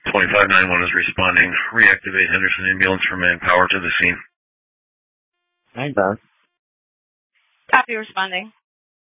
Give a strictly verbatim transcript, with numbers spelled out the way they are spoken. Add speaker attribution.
Speaker 1: twenty-five nine one is responding. Reactivate Henderson ambulance for manpower to the scene.
Speaker 2: nine five.
Speaker 3: Copy, responding.